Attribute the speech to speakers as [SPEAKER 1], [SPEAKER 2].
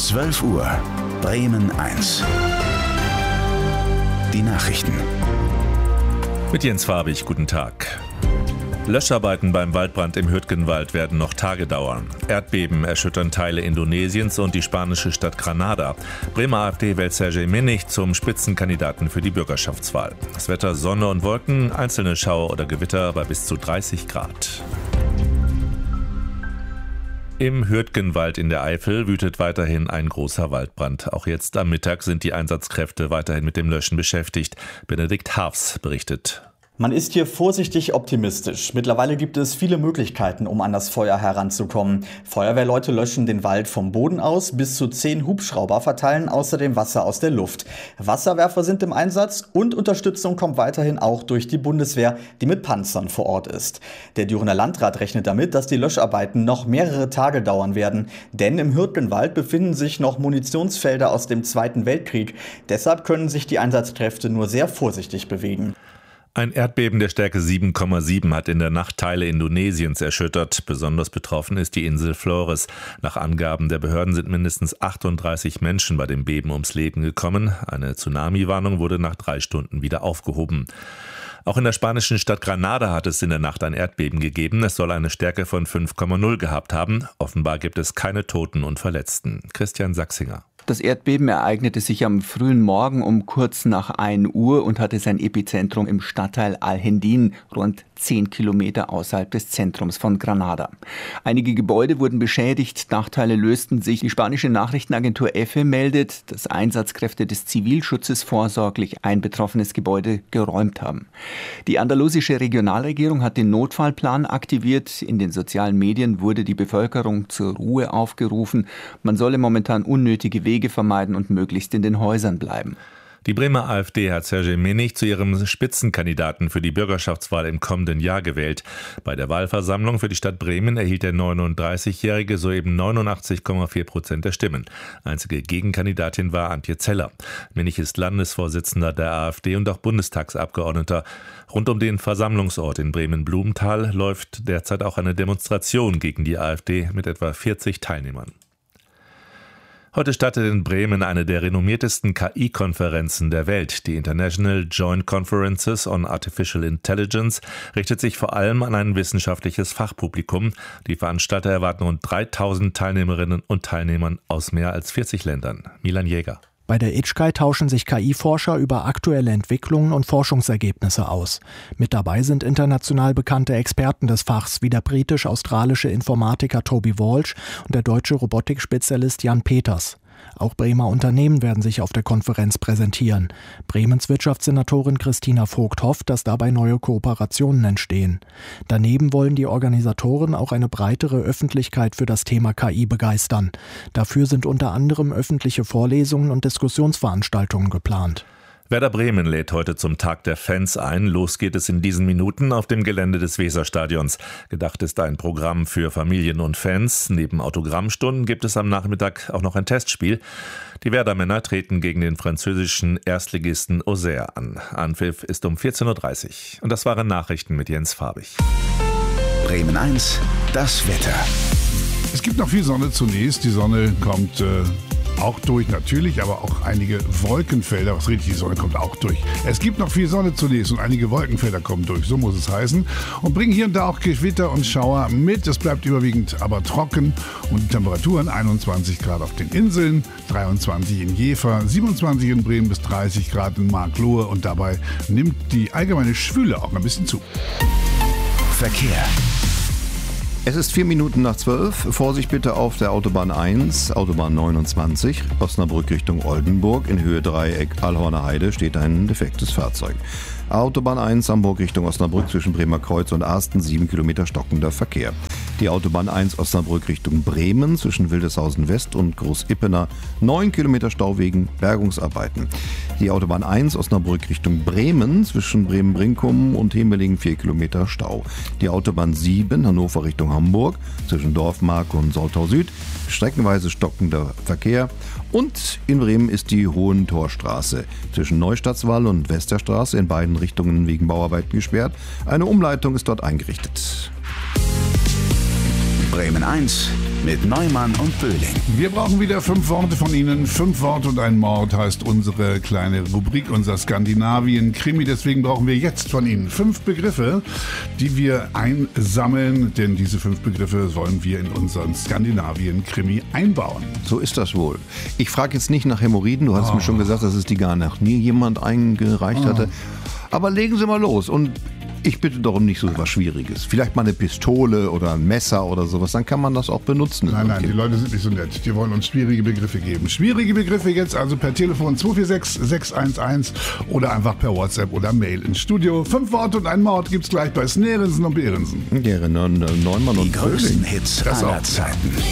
[SPEAKER 1] 12 Uhr, Bremen 1. Die Nachrichten.
[SPEAKER 2] Mit Jens Farbig, guten Tag. Löscharbeiten beim Waldbrand im Hürtgenwald werden noch Tage dauern. Erdbeben erschüttern Teile Indonesiens und die spanische Stadt Granada. Bremer AfD wählt Sergej Minich zum Spitzenkandidaten für die Bürgerschaftswahl. Das Wetter: Sonne und Wolken, einzelne Schauer oder Gewitter bei bis zu 30 Grad. Im Hürtgenwald in der Eifel wütet weiterhin ein großer Waldbrand. Auch jetzt am Mittag sind die Einsatzkräfte weiterhin mit dem Löschen beschäftigt. Benedikt Harfs berichtet.
[SPEAKER 3] Man ist hier vorsichtig optimistisch. Mittlerweile gibt es viele Möglichkeiten, um an das Feuer heranzukommen. Feuerwehrleute löschen den Wald vom Boden aus, bis zu 10 Hubschrauber verteilen außerdem Wasser aus der Luft. Wasserwerfer sind im Einsatz und Unterstützung kommt weiterhin auch durch die Bundeswehr, die mit Panzern vor Ort ist. Der Dürener Landrat rechnet damit, dass die Löscharbeiten noch mehrere Tage dauern werden. Denn im Hürtgenwald befinden sich noch Munitionsfelder aus dem Zweiten Weltkrieg. Deshalb können sich die Einsatzkräfte nur sehr vorsichtig bewegen.
[SPEAKER 2] Ein Erdbeben der Stärke 7,7 hat in der Nacht Teile Indonesiens erschüttert. Besonders betroffen ist die Insel Flores. Nach Angaben der Behörden sind mindestens 38 Menschen bei dem Beben ums Leben gekommen. Eine Tsunami-Warnung wurde nach 3 Stunden wieder aufgehoben. Auch in der spanischen Stadt Granada hat es in der Nacht ein Erdbeben gegeben. Es soll eine Stärke von 5,0 gehabt haben. Offenbar gibt es keine Toten und Verletzten. Christian Sachsinger.
[SPEAKER 4] Das Erdbeben ereignete sich am frühen Morgen um kurz nach 1 Uhr und hatte sein Epizentrum im Stadtteil Alhendín, rund 10 Kilometer außerhalb des Zentrums von Granada. Einige Gebäude wurden beschädigt, Dachteile lösten sich. Die spanische Nachrichtenagentur EFE meldet, dass Einsatzkräfte des Zivilschutzes vorsorglich ein betroffenes Gebäude geräumt haben. Die andalusische Regionalregierung hat den Notfallplan aktiviert. In den sozialen Medien wurde die Bevölkerung zur Ruhe aufgerufen. Man solle momentan unnötige Wege vermeiden und möglichst in den Häusern bleiben.
[SPEAKER 2] Die Bremer AfD hat Sergej Minich zu ihrem Spitzenkandidaten für die Bürgerschaftswahl im kommenden Jahr gewählt. Bei der Wahlversammlung für die Stadt Bremen erhielt der 39-Jährige soeben 89,4% der Stimmen. Einzige Gegenkandidatin war Antje Zeller. Minich ist Landesvorsitzender der AfD und auch Bundestagsabgeordneter. Rund um den Versammlungsort in Bremen-Blumenthal läuft derzeit auch eine Demonstration gegen die AfD mit etwa 40 Teilnehmern. Heute startet in Bremen eine der renommiertesten KI-Konferenzen der Welt. Die International Joint Conferences on Artificial Intelligence richtet sich vor allem an ein wissenschaftliches Fachpublikum. Die Veranstalter erwarten rund 3000 Teilnehmerinnen und Teilnehmern aus mehr als 40 Ländern. Milan Jäger.
[SPEAKER 5] Bei der ITSCAI tauschen sich KI-Forscher über aktuelle Entwicklungen und Forschungsergebnisse aus. Mit dabei sind international bekannte Experten des Fachs wie der britisch-australische Informatiker Toby Walsh und der deutsche Robotikspezialist Jan Peters. Auch Bremer Unternehmen werden sich auf der Konferenz präsentieren. Bremens Wirtschaftssenatorin Christina Vogt hofft, dass dabei neue Kooperationen entstehen. Daneben wollen die Organisatoren auch eine breitere Öffentlichkeit für das Thema KI begeistern. Dafür sind unter anderem öffentliche Vorlesungen und Diskussionsveranstaltungen geplant.
[SPEAKER 2] Werder Bremen lädt heute zum Tag der Fans ein. Los geht es in diesen Minuten auf dem Gelände des Weserstadions. Gedacht ist ein Programm für Familien und Fans. Neben Autogrammstunden gibt es am Nachmittag auch noch ein Testspiel. Die Werder-Männer treten gegen den französischen Erstligisten Auxerre an. Anpfiff ist um 14.30 Uhr. Und das waren Nachrichten mit Jens Farbig.
[SPEAKER 1] Bremen 1, das Wetter.
[SPEAKER 6] Es gibt noch viel Sonne zunächst. Die Sonne kommt auch durch natürlich, aber auch einige Wolkenfelder. Was richtig, die Sonne kommt auch durch. Es gibt noch viel Sonne zunächst und einige Wolkenfelder kommen durch, so muss es heißen. Und bringen hier und da auch Gewitter und Schauer mit. Es bleibt überwiegend aber trocken und die Temperaturen 21 Grad auf den Inseln, 23 in Jever, 27 in Bremen bis 30 Grad in Marklohe und dabei nimmt die allgemeine Schwüle auch ein bisschen zu.
[SPEAKER 1] Verkehr.
[SPEAKER 7] Es ist 4 Minuten nach 12. Vorsicht bitte auf der Autobahn 1, Autobahn 29, Osnabrück Richtung Oldenburg. In Höhe Dreieck Allhorner Heide steht ein defektes Fahrzeug. Autobahn 1 Hamburg Richtung Osnabrück zwischen Bremer Kreuz und Arsten, 7 Kilometer stockender Verkehr. Die Autobahn 1 Osnabrück Richtung Bremen zwischen Wildeshausen West und Groß-Ippener, 9 Kilometer Stau wegen Bergungsarbeiten. Die Autobahn 1 Osnabrück Richtung Bremen zwischen Bremen-Brinkum und Hemelingen, 4 Kilometer Stau. Die Autobahn 7 Hannover Richtung Hamburg zwischen Dorfmark und Soltau Süd, streckenweise stockender Verkehr. Und in Bremen ist die Hohentorstraße zwischen Neustadtswall und Westerstraße in beiden Richtungen wegen Bauarbeiten gesperrt. Eine Umleitung ist dort eingerichtet.
[SPEAKER 1] Bremen 1, mit Neumann und Böhling.
[SPEAKER 6] Wir brauchen wieder 5 Worte von Ihnen. 5 Worte und ein Mord heißt unsere kleine Rubrik, unser Skandinavien-Krimi. Deswegen brauchen wir jetzt von Ihnen 5 Begriffe, die wir einsammeln. Denn diese 5 Begriffe wollen wir in unseren Skandinavien-Krimi einbauen.
[SPEAKER 7] So ist das wohl. Ich frage jetzt nicht nach Hämorrhoiden. Du hast mir schon gesagt, dass es die gar noch nie jemand eingereicht hatte. Aber legen Sie mal los und ich bitte doch um nicht so was Schwieriges. Vielleicht mal eine Pistole oder ein Messer oder sowas, dann kann man das auch benutzen.
[SPEAKER 6] Nein, die Leute sind nicht so nett. Die wollen uns schwierige Begriffe geben. Schwierige Begriffe jetzt also per Telefon 246 611 oder einfach per WhatsApp oder Mail ins Studio. 5 Worte und ein Mord gibt's gleich bei Snerensen und Behrensen.
[SPEAKER 7] Der Neumann und
[SPEAKER 1] Die größten
[SPEAKER 7] Böhling.
[SPEAKER 1] Hits
[SPEAKER 6] Das
[SPEAKER 1] aller
[SPEAKER 6] auch.
[SPEAKER 1] Zeiten.